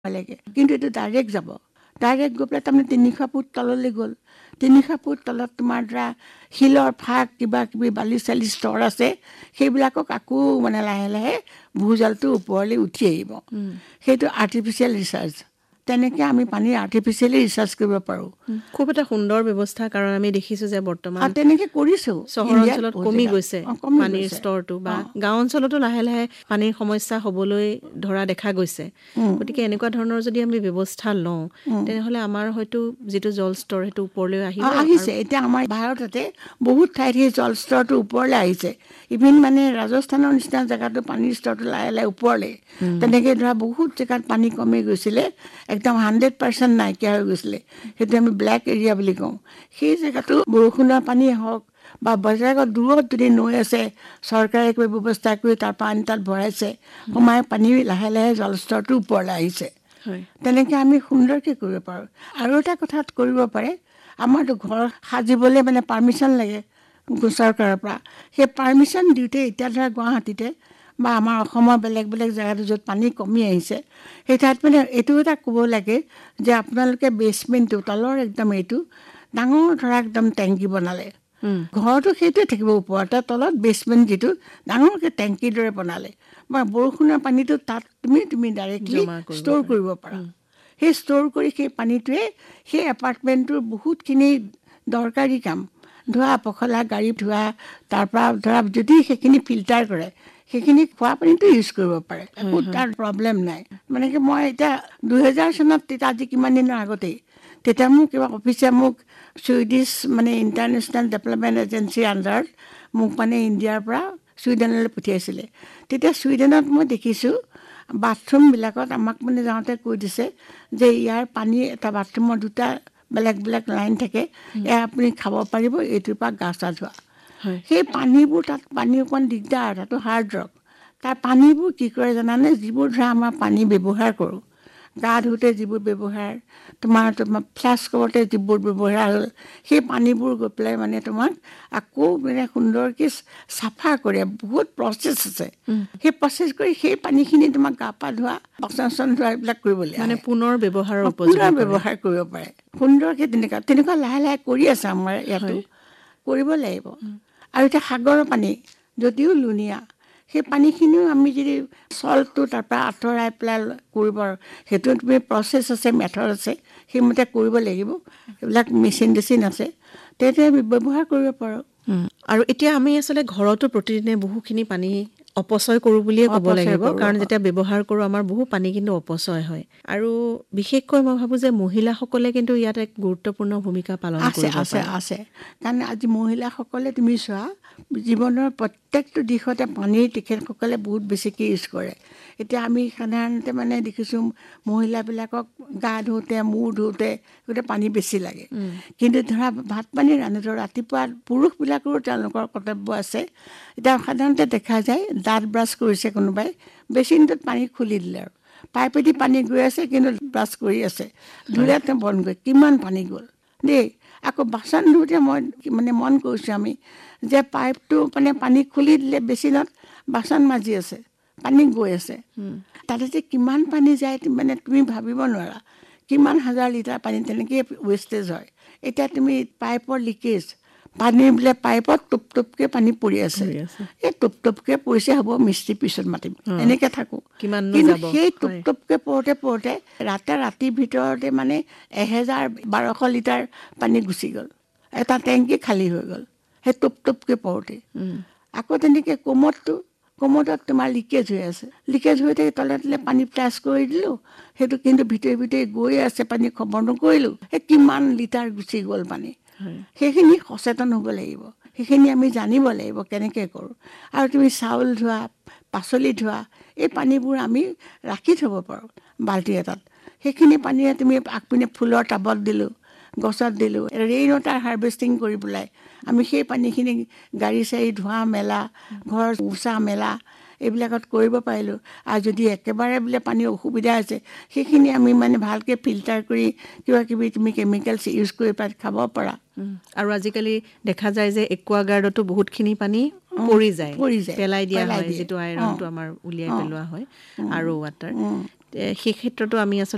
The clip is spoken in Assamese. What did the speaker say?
লাগে কিন্তু এইটো ডাইৰেক্ট যাব ডাইৰেক্ট গৈ পেলাই তাৰমানে 300 ফুট তললৈ গ'ল 300 ফুট তলত তোমাৰ ধৰা শিলৰ ফাক কিবা কিবি বালি চালি স্তৰ আছে সেইবিলাকক আকৌ মানে লাহে লাহে ভূজলটো ওপৰলৈ উঠি আহিব সেইটো আৰ্টিফিচিয়েল ৰিচাৰ্জ তেনেকৈ আমি পানী আৰ্টিফিচিয়েলি ৰিচাৰ্জ কৰিব পাৰোঁ খুব এটা সুন্দৰ ব্যৱস্থা কাৰণ আমি দেখিছোঁ যে বৰ্তমান তেনেকৈ কৰিছোঁ চহৰ অঞ্চলত কমি গৈছে পানীৰ স্তৰটো বা গাঁও অঞ্চলতো লাহে লাহে পানীৰ সমস্যা হ'বলৈ ধৰা দেখা গৈছে গতিকে এনেকুৱা ধৰণৰ যদি আমি ব্যৱস্থা লওঁ তেনেহ'লে আমাৰ হয়তো যিটো জল স্তৰ সেইটো ওপৰলৈ আহিছে এতিয়া আমাৰ ভাৰততে বহুত ঠাইত সেই জল স্তৰটো ওপৰলৈ আহিছে ইভিন মানে ৰাজস্থানৰ নিচিনা জেগাতো পানীৰ স্তৰটো লাহে লাহে ওপৰলৈ তেনেকৈ ধৰা বহুত জেগাত পানী কমি গৈছিলে একদম 100% নাইকিয়া হৈ গৈছিলে সেইটো আমি ব্লেক এৰিয়া বুলি কওঁ সেই জেগাটো বৰষুণৰ পানী হওক বা বজাৰত দূৰত যদি নৈ আছে চৰকাৰে কিবা ব্যৱস্থা কৰি তাৰ পানী তাত ভৰাইছে সোমাই পানী লাহে লাহে জলস্তৰটো ওপৰলৈ আহিছে তেনেকৈ আমি সুন্দৰকৈ কৰিব পাৰোঁ আৰু এটা কথাত কৰিব পাৰে আমাৰতো ঘৰ সাজিবলৈ মানে পাৰ্মিশ্যন লাগে চৰকাৰৰ পৰা সেই পাৰ্মিশ্যন দিওঁতে এতিয়া ধৰা গুৱাহাটীতে বা আমাৰ অসমৰ বেলেগ বেলেগ জেগাতো য'ত পানী কমি আহিছে সেই ঠাইত মানে এইটো এটা ক'ব লাগে যে আপোনালোকে বেছমেণ্টটো তলৰ একদম এইটো ডাঙৰ ধৰা একদম টেংকি বনালে ঘৰটো সেইটোৱে থাকিব ওপৰতে তলত বেছমেণ্ট যিটো ডাঙৰকৈ টেংকিৰ দৰে বনালে বা বৰষুণৰ পানীটো তাত তুমি ডাইৰেক্টলি ষ্ট'ৰ কৰিব পাৰা সেই ষ্ট'ৰ কৰি সেই পানীটোৱে সেই এপাৰ্টমেণ্টটোৰ বহুতখিনি দৰকাৰী কাম ধোৱা পখলা গাড়ী ধোৱা তাৰপৰা ধৰা যদি সেইখিনি ফিল্টাৰ কৰে সেইখিনি খোৱা পানীটো ইউজ কৰিব পাৰে একো তাৰ প্ৰব্লেম নাই মানে কি মই এতিয়া 2000 চনত তেতিয়া আজি কিমান দিনৰ আগতেই তেতিয়া মোক কিবা অফিচে মোক ছুইডিছ মানে ইণ্টাৰনেশ্যনেল ডেভেলপমেণ্ট এজেঞ্চিৰ আণ্ডাৰত মোক মানে ইণ্ডিয়াৰ পৰা ছুইডেনলৈ পঠিয়াইছিলে তেতিয়া ছুইডেনত মই দেখিছোঁ বাথৰুমবিলাকত আমাক মানে যাওঁতে কৈ দিছে যে ইয়াৰ পানী এটা বাথৰুমৰ দুটা বেলেগ বেলেগ লাইন থাকে এয়া আপুনি খাব পাৰিব এইটোৰ পৰা গা চা ধোৱা সেই পানীবোৰ তাত পানী অকণ দিগদাৰ তাতো হাৰ্ড ৰক তাৰ পানীবোৰ কি কৰে জানানে যিবোৰ ধৰা আমাৰ পানী ব্যৱহাৰ কৰোঁ গা ধুওঁতে যিবোৰ ব্যৱহাৰ তোমাৰ ফ্লাছ কৰোঁতে যিবোৰ ব্যৱহাৰ হ'ল সেই পানীবোৰ গৈ পেলাই মানে তোমাক আকৌ মানে সুন্দৰকৈ চাফা কৰে বহুত প্ৰচেছ আছে সেই প্ৰচেছ কৰি সেই পানীখিনি তোমাক গা পা ধোৱা বাচন ধোৱা এইবিলাক কৰিবলৈ মানে পুনৰ ব্যৱহাৰ কৰিব পাৰে সুন্দৰকৈ তেনেকুৱা লাহে লাহে কৰি আছে আমাৰ ইয়াতো কৰিব লাগিব আৰু এতিয়া সাগৰৰ পানী যদিও লুণীয়া সেই পানীখিনিও আমি যদি চলটো তাৰপৰা আঁতৰাই পেলাই কৰিব সেইটো তুমি প্ৰচেছ আছে মেথড আছে সেইমতে কৰিব লাগিব এইবিলাক মেচিন আছে তেতিয়া ব্যৱহাৰ কৰিব পাৰোঁ আৰু এতিয়া আমি আচলতে ঘৰতো প্ৰতিদিনে বহুখিনি পানী অপচয় কৰোঁ বুলিয়ে ক'ব লাগিব কাৰণ যেতিয়া ব্যৱহাৰ কৰোঁ আমাৰ বহু পানী কিন্তু অপচয় হয় আৰু বিশেষকৈ মই ভাবোঁ যে মহিলাসকলে কিন্তু ইয়াত এক গুৰুত্বপূৰ্ণ ভূমিকা পালন কৰিব পাৰে আছে কাৰণ আজি মহিলাসকলে তুমি চোৱা জীৱনৰ প্ৰত্যেকটো দিশতে পানীৰ তেখেতসকলে বহুত বেছিকৈ ইউজ কৰে এতিয়া আমি সাধাৰণতে মানে দেখিছোঁ মহিলাবিলাকক গা ধুওঁতে মূৰ ধুওঁতে গোটেই পানী বেছি লাগে কিন্তু ধৰা ভাত পানী ৰান্ধোতে ৰাতিপুৱা পুৰুষবিলাকৰো তেওঁলোকৰ কৰ্তব্য আছে এতিয়া সাধাৰণতে দেখা যায় দাঁত ব্ৰাছ কৰিছে কোনোবাই বেচিনটোত পানী খুলি দিলে আৰু পাইপেদি পানী গৈ আছে কিন্তু ব্ৰাছ কৰি আছে ধুলে বন্ধ কৰি কিমান পানী গ'ল দেই আকৌ বাচন ধুওঁতে মই মানে মন কৰিছোঁ আমি যে পাইপটো মানে পানী খুলি দিলে বেচিনত বাচন মাজি আছে পানী গৈ আছে তাতে যে কিমান পানী যায় মানে তুমি ভাবিব নোৱাৰা কিমান হাজাৰ লিটাৰ পানী তেনেকৈ ৱেষ্টেজ হয় এতিয়া তুমি পাইপৰ লিকেজ পানী বোলে পাইপত টোপ টোপকৈ পানী পৰি আছে এই টোপ টোপকৈ পৰিছে হ'ব মিস্ত্ৰী পিছত মাতিম এনেকৈ থাকোঁ কিন্তু সেই টোপ টোপকৈ পৰোঁতে ৰাতিৰ ভিতৰতে মানে 1200 লিটাৰ পানী গুচি গ'ল এটা টেংকি খালী হৈ গ'ল সেই টোপ টোপকৈ পৰোঁতে আকৌ তেনেকৈ কোমোদত তোমাৰ লিকেজ হৈ আছে লিকেজ হৈ থাকে তলে তলে পানী ফ্লাছ কৰি দিলোঁ সেইটো কিন্তু ভিতৰে গৈ আছে পানী খবৰ নকৰিলোঁ সেই কিমান লিটাৰ গুচি গ'ল পানী সেইখিনি সচেতন হ'ব লাগিব সেইখিনি আমি জানিব লাগিব কেনেকৈ কৰোঁ আৰু তুমি চাউল ধোৱা পাচলি ধোৱা এই পানীবোৰ আমি ৰাখি থ'ব পাৰোঁ বাল্টি এটাত সেইখিনি পানীৰে তুমি আগপিনে ফুলৰ টাবত দিলোঁ গছত দিলোঁ ৰেইন ৱাটাৰ হাৰ্ভেষ্টিং কৰি পেলাই আমি সেই পানীখিনি গাড়ী চাড়ী ধোৱা মেলা ঘৰ মোচা মেলা এইবিলাকত কৰিব পাৰিলোঁ আৰু যদি একেবাৰে বোলে পানীৰ অসুবিধা আছে সেইখিনি আমি মানে ভালকৈ ফিল্টাৰ কৰি কিবা কিবি তুমি কেমিকেলছ ইউজ কৰি পাই খাব পাৰা আৰু আজিকালি দেখা যায় যে একুৱাগাৰ্ডতো বহুতখিনি পানী পৰি যায় পেলাই দিয়া হয় যিটো আইৰণটো আমাৰ উলিয়াই পেলোৱা হয় আৰু ৱাটাৰ সেই ক্ষেত্ৰতো আমি আচলতে